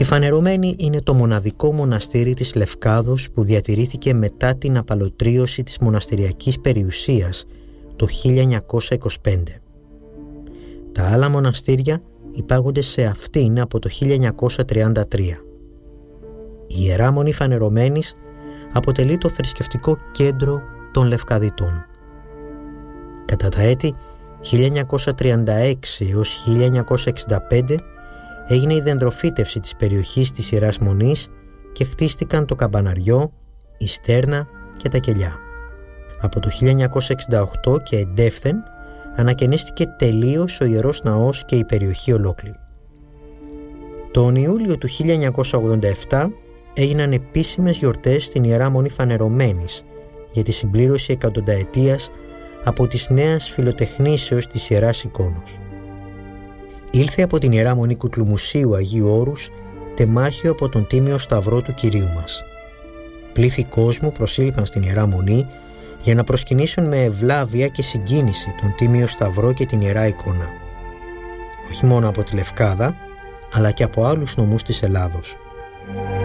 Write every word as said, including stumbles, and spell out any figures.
Η Φανερωμένη είναι το μοναδικό μοναστήρι της Λευκάδος που διατηρήθηκε μετά την απαλωτρίωση της μοναστηριακής περιουσίας το χίλια εννιακόσια είκοσι πέντε. Τα άλλα μοναστήρια υπάγονται σε αυτήν από το χίλια εννιακόσια τριάντα τρία. Η Ιερά Μονή Φανερωμένης αποτελεί το θρησκευτικό κέντρο των Λευκαδιτών. Κατά τα έτη χίλια εννιακόσια τριάντα έξι έως χίλια εννιακόσια εξήντα πέντε έγινε η δεντροφύτευση της περιοχής της Ιεράς Μονής και χτίστηκαν το καμπαναριό, η στέρνα και τα κελιά. Από το χίλια εννιακόσια εξήντα οκτώ και εντεύθεν ανακαινίστηκε τελείως ο Ιερός Ναός και η περιοχή ολόκληρη. Τον Ιούλιο του χίλια εννιακόσια ογδόντα επτά έγιναν επίσημες γιορτές στην Ιερά Μονή Φανερωμένης για τη συμπλήρωση εκατονταετίας από της νέας φιλοτεχνήσεως της Ιεράς Εικόνος. Ήλθε από την Ιερά Μονή Κουτλουμουσίου Αγίου Όρους τεμάχιο από τον Τίμιο Σταυρό του Κυρίου μας. Πλήθη κόσμου προσήλθαν στην Ιερά Μονή για να προσκυνήσουν με ευλάβεια και συγκίνηση τον Τίμιο Σταυρό και την Ιερά Εικόνα. Όχι μόνο από τη Λευκάδα, αλλά και από άλλους νομούς της Ελλάδος.